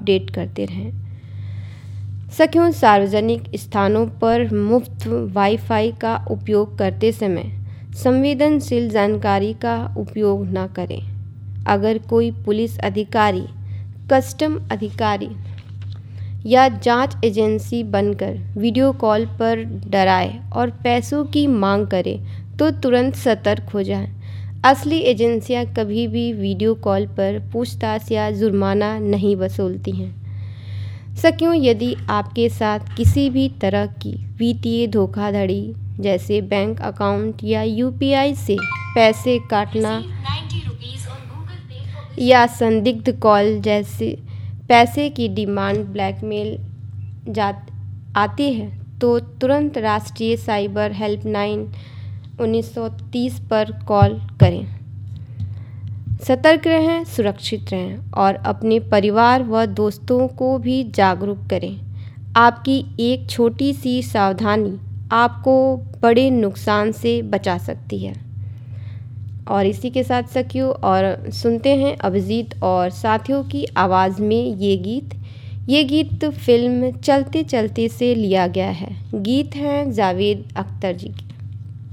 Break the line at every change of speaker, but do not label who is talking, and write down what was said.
Update करते रहें। सखियों, सार्वजनिक स्थानों पर मुफ्त वाईफाई का उपयोग करते समय संवेदनशील जानकारी का उपयोग न करें। अगर कोई पुलिस अधिकारी, कस्टम अधिकारी या जांच एजेंसी बनकर वीडियो कॉल पर डराए और पैसों की मांग करे तो तुरंत सतर्क हो जाएं। असली एजेंसियां कभी भी वीडियो कॉल पर पूछताछ या जुर्माना नहीं वसूलती हैं। सखियों, यदि आपके साथ किसी भी तरह की वित्तीय धोखाधड़ी जैसे बैंक अकाउंट या यूपीआई से पैसे काटना या संदिग्ध कॉल जैसे पैसे की डिमांड ब्लैकमेल आती है तो तुरंत राष्ट्रीय साइबर हेल्पलाइन 1930 पर कॉल करें। सतर्क रहें, सुरक्षित रहें और अपने परिवार व दोस्तों को भी जागरूक करें। आपकी एक छोटी सी सावधानी आपको बड़े नुकसान से बचा सकती है। और इसी के साथ सखियों और सुनते हैं अभिजीत और साथियों की आवाज़ में ये गीत फिल्म चलते चलते से लिया गया है। गीत हैं जावेद अख्तर जी की।